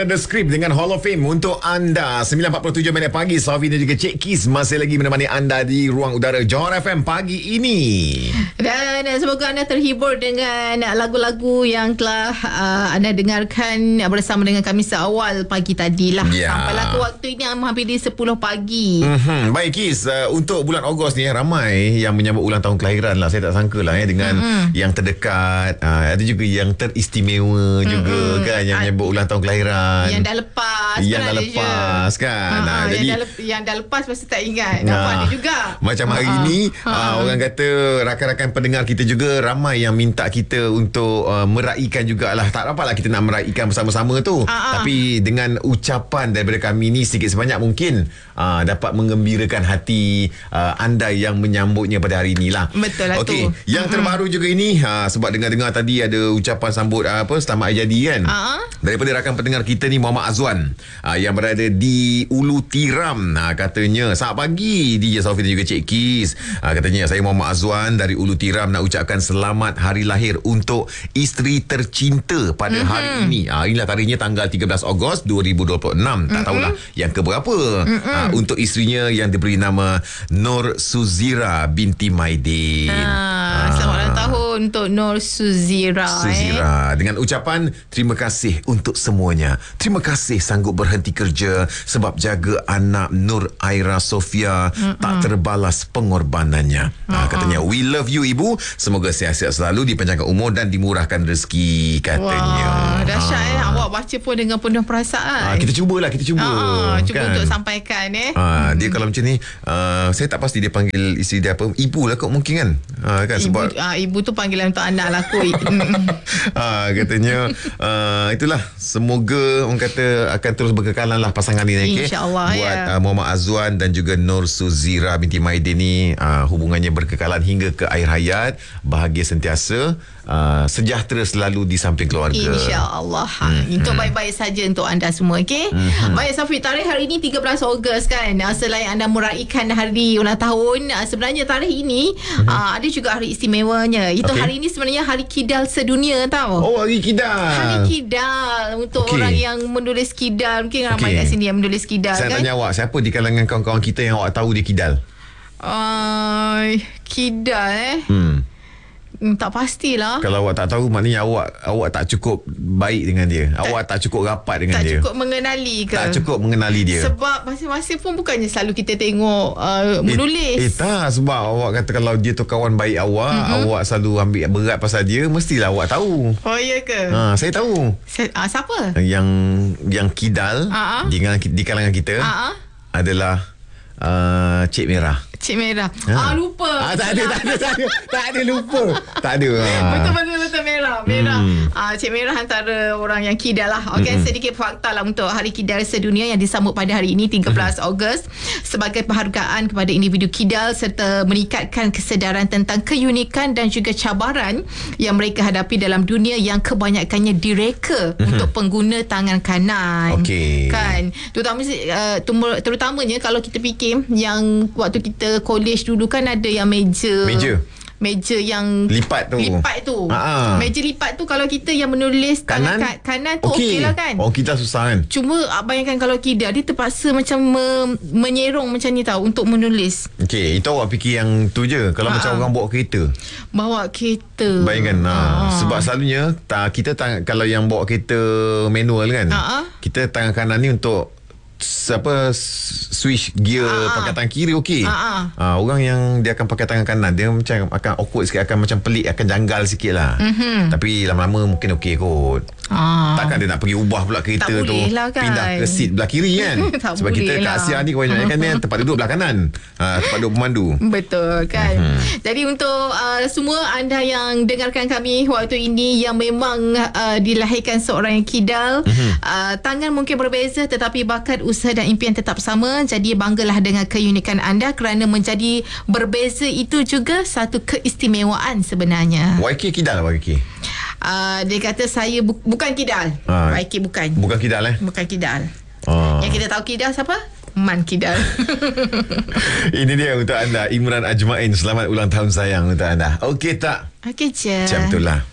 Suara The Script dengan Hall of Fame untuk anda. 9.47 minit pagi. Sofi dan juga Cik Kis masih lagi menemani anda di ruang udara Johor FM pagi ini. Dan semoga anda terhibur dengan lagu-lagu yang telah anda dengarkan bersama dengan kami seawal pagi tadi lah. Sampailah ke waktu ini hampir di 10 pagi. Baik Kis, untuk bulan Ogos ni ramai yang menyambut ulang tahun kelahiran lah. Saya tak sangka lah dengan yang terdekat. Ada juga yang teristimewa juga kan, yang menyambut ulang tahun kelahiran. Yang dah lepas. Yang dah lepas kan. Jadi yang dah lepas pasti tak ingat. Ada juga. Macam hari ni orang kata rakan-rakan pendengar kita juga ramai yang minta kita untuk meraihkan jugalah. Tak apalah kita nak meraihkan bersama-sama tu. Tapi dengan ucapan daripada kami ni sedikit sebanyak mungkin dapat menggembirakan hati anda yang menyambutnya pada hari inilah. Betul lah tu. Yang terbaru juga ini sebab dengar-dengar tadi ada ucapan sambut selamat hari jadi kan. Daripada rakan pendengar kita ni Muhammad Azwan yang berada di Ulu Tiram. Katanya selamat pagi DJ Sofi dan juga Cik Kis. Katanya saya Muhammad Azwan dari Ulu Tiram nak ucapkan selamat hari lahir untuk isteri tercinta pada hari ini. Inilah tarikhnya tanggal 13 Ogos 2026. Tak tahulah yang keberapa. Untuk isterinya yang diberi nama Nur Suzira binti Maidin. Selamat ulang tahun untuk Nur Suzira. Dengan ucapan terima kasih untuk semuanya. Terima kasih sanggup berhenti kerja sebab jaga anak Nur Aira Sofia tak terbalas pengorbanannya. Katanya we love you ibu. Semoga sihat-sihat selalu, dipanjangkan umur dan dimurahkan rezeki katanya. Wah, dahsyat awak baca pun dengan penuh perasaan. Kita cuba cuba kan? Untuk sampaikan dia kalau macam ni saya tak pasti dia panggil isteri dia apa. Ibu lah kot mungkin kan. Kan sebab ibu tu panggilan untuk anak lah kot. Katanya itulah, semoga orang kata akan terus berkekalan lah pasangan ni. InsyaAllah buat Muhammad Azwan dan juga Nur Suzira binti Maidin ni hubungannya berkekalan hingga ke akhir hayat, bahagia sentiasa, sejahtera selalu di samping keluarga, InsyaAllah. Itu baik-baik saja untuk anda semua. Baik Safi, tarikh hari ini 13 Ogos kan. Selain anda meraihkan hari ulang tahun, sebenarnya tarikh ini ada juga hari istimewanya. Itu hari ini sebenarnya hari kidal sedunia tau. Hari kidal. Hari kidal untuk orang yang menulis kidal. Mungkin ramai kat sini yang menulis kidal. Saya kan? tanya awak, siapa di kalangan kawan-kawan kita yang awak tahu dia kidal? Kidal tak pastilah. Kalau awak tak tahu, maknanya awak tak cukup baik dengan dia. Awak tak cukup rapat dengan dia. Tak cukup mengenali ke? Tak cukup mengenali dia. Sebab masing-masing pun bukannya selalu kita tengok menulis. Tak, sebab awak kata kalau dia tu kawan baik awak, awak selalu ambil berat pasal dia, mestilah awak tahu. Oh ya ke? Saya tahu. Siapa? Yang kidal di kalangan kita adalah Cik Merah. Cik Merah. Lupa. Tak ada lupa. Tak ada. Betul Merah. Cik Merah antara orang yang kidal lah. Sedikit fakta lah untuk hari kidal sedunia yang disambut pada hari ini 13 Ogos sebagai penghargaan kepada individu kidal serta meningkatkan kesedaran tentang keunikan dan juga cabaran yang mereka hadapi dalam dunia yang kebanyakannya direka untuk pengguna tangan kanan. Kan? Terutamanya kalau kita fikir yang waktu kita college dulu kan ada yang meja yang lipat tu. Meja lipat tu kalau kita yang menulis kanan tu okeylah kan. Kita susah kan. Cuma bayangkan kalau kidal dia terpaksa macam menyerong macam ni tahu untuk menulis. Itu awak fikir yang tu je. Kalau macam orang bawa kereta. Bayangkan sebab selalunya kita kalau yang bawa kereta manual kan, kita tangan kanan ni untuk switch gear pakai tangan kiri orang yang dia akan pakai tangan kanan, dia macam akan awkward sikit, akan macam pelik, akan janggal sikit lah. Tapi lama-lama mungkin okey kot. Takkan dia nak pergi ubah pula kereta tu lah kan, pindah ke seat belah kiri kan. Sebab kita kat Asia ni kebanyakan kan tempat duduk belah kanan, tempat duduk pemandu. Betul kan. Jadi untuk semua anda yang dengarkan kami waktu ini yang memang dilahirkan seorang yang kidal, tangan mungkin berbeza tetapi bakat, usaha dan impian tetap sama. Jadi banggalah dengan keunikan anda kerana menjadi berbeza itu juga satu keistimewaan sebenarnya. YK kidal lah YK. Dia kata saya bukan kidal. YK bukan. Bukan kidal Bukan kidal. Yang kita tahu kidal siapa? Man kidal. Ini dia untuk anda, Imran Ajmain. Selamat ulang tahun sayang untuk anda. Okey tak? Okey je. Macam itulah.